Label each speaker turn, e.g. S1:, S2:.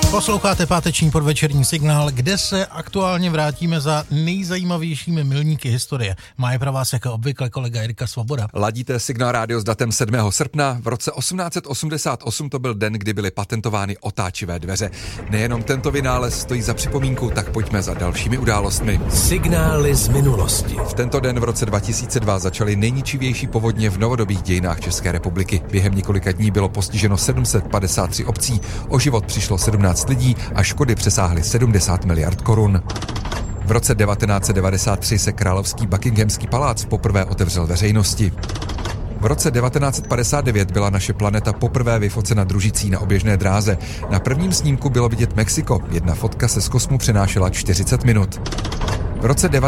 S1: Posloucháte páteční podvečerní Signál, kde se aktuálně vrátíme za nejzajímavějšími milníky historie. Má je pro vás jako obvykle kolega Jirka Svoboda.
S2: Ladíte Signál rádio s datem 7. srpna. V roce 1888 to byl den, kdy byly patentovány otáčivé dveře. Nejenom tento vynález stojí za připomínku, tak pojďme za dalšími událostmi.
S3: Signály z minulosti.
S2: V tento den v roce 2002 začaly nejničivější povodně v novodobých dějinách České republiky. Během několika dní bylo postiženo 753 obcí, o život přišlo 17 lidí a škody přesáhly 70 miliard korun. V roce 1993 se královský Buckinghamský palác poprvé otevřel veřejnosti. V roce 1959 byla naše planeta poprvé vyfocena družicí na oběžné dráze. Na prvním snímku bylo vidět Mexiko. Jedna fotka se z kosmu přenášela 40 minut. V roce